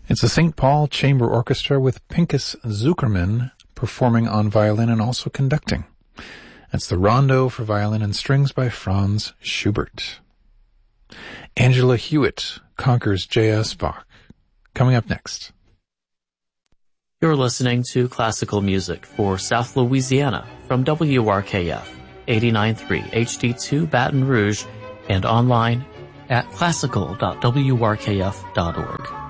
It's the St. Paul Chamber Orchestra with Pinchas Zukerman performing on violin and also conducting. That's the Rondo for Violin and Strings by Franz Schubert. Angela Hewitt conquers J.S. Bach. Coming up next. You're listening to classical music for South Louisiana from WRKF 89.3 HD2 Baton Rouge and online at classical.wrkf.org.